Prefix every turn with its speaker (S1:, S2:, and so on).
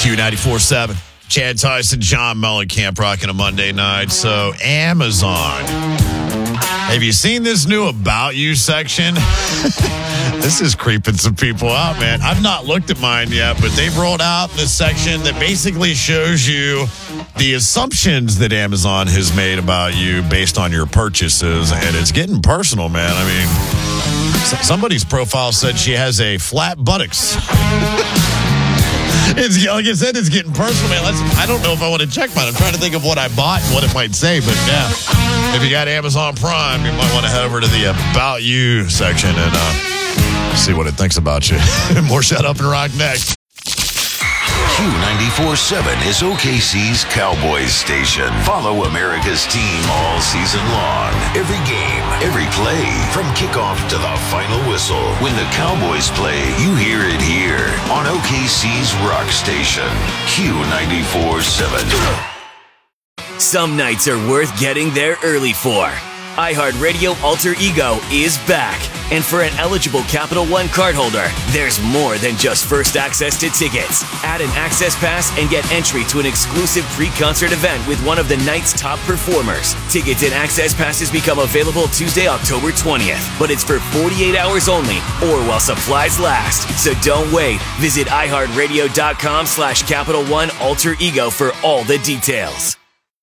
S1: Q94.7. Chad Tyson, John Mellencamp rocking a Monday night. So, Amazon. Have you seen this new About You section? This is creeping some people out, man. I've not looked at mine yet, but they've rolled out this section that basically shows you the assumptions that Amazon has made about you based on your purchases, and it's getting personal, man. I mean, somebody's profile said she has a flat buttocks. It's, like I said, it's getting personal, man. I don't know if I want to check mine. I'm trying to think of what I bought and what it might say, but yeah. If you got Amazon Prime, you might want to head over to the About You section and see what it thinks about you. More Shut Up and Rock next.
S2: Q94.7 is OKC's Cowboys station. Follow America's team all season long. Every game, every play, from kickoff to the final whistle. When the Cowboys play, you hear it here on OKC's Rock Station. Q94.7.
S3: Some nights are worth getting there early for. iHeartRadio Alter Ego is back. And for an eligible Capital One cardholder, there's more than just first access to tickets. Add an access pass and get entry to an exclusive pre-concert event with one of the night's top performers. Tickets and access passes become available Tuesday, October 20th. But it's for 48 hours only or while supplies last. So don't wait. Visit iHeartRadio.com/Capital One Alter Ego for all the details.